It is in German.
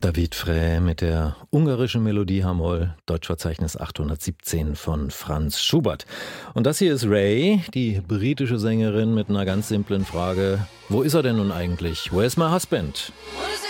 David Frey mit der ungarischen Melodie H-Moll, Deutschverzeichnis 817 von Franz Schubert. Und das hier ist Ray, die britische Sängerin, mit einer ganz simplen Frage: Wo ist er denn nun eigentlich? Where's my husband?